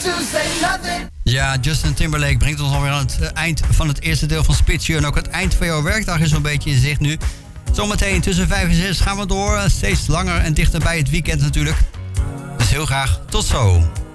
Ja, Justin Timberlake brengt ons alweer aan het eind van het eerste deel van Spitsuur. En ook het eind van jouw werkdag is zo'n beetje in zicht nu. Zometeen tussen 5 en 6 gaan we door. Steeds langer en dichter bij het weekend natuurlijk. Dus heel graag tot zo.